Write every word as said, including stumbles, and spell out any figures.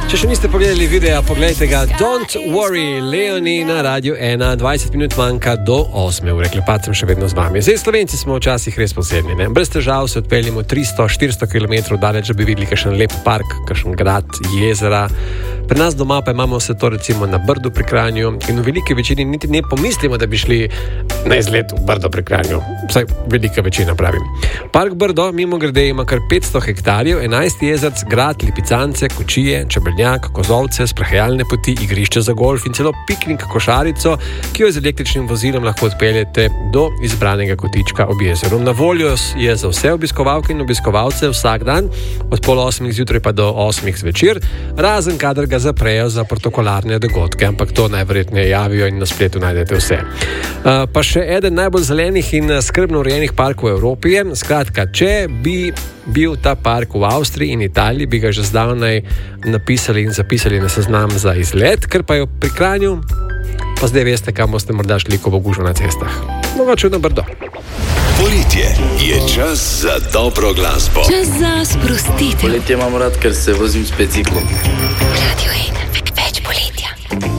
Če še niste pogledali videa, pogledajte ga. Don't worry, Leoni na Radio ena, dvajset minut manjka do osme ure. Klepat sem še vedno z vami. Zdaj, Slovenci smo včasih res posebni, ne? Brez težav se odpeljemo tristo štiristo kilometrov daleč, da bi videli kakšen lep park, kakšen grad, jezera. Pri nas doma pa imamo vse to recimo na Brdu pri Kranju in v veliki večini niti ne pomislimo, da bi šli na izlet v Brdo pri Kranju. Vsaj velika večina pravim. Park Brdo, mimo grede, ima kar petsto hektarjev, enajst jezerc, grad, lipicance, kočije, čebeljak, kozovce, sprehajalne poti, igrišče za golf in celo piknik košarico, ki jo z električnim vozilom lahko odpeljete do izbranega kotička ob jezeru. Na voljo je za vse obiskovalke in obiskovalce vsak dan, od pol osmih zjutraj pa do osmih zvečer, razen kadar ga zaprejo za protokolarne dogodke, ampak to najverjetneje javijo in na spletu najdete vse. Uh, pa še eden najbolj zelenih in skrbno urejenih parkov v Evropi je, skratka, če bi bil ta park v Avstriji in Italiji, bi ga že zdavnaj napisali in zapisali na seznam za izlet, ker pa jo pri Kranju, pa zdaj veste, kam boste morda šli, ko bo gužva na cestah. Mogoče na Brdo. Poletje je čas za dobro glasbo. Čas za sprostitev. Poletje imam rad, ker se vozim s biciklom. Radio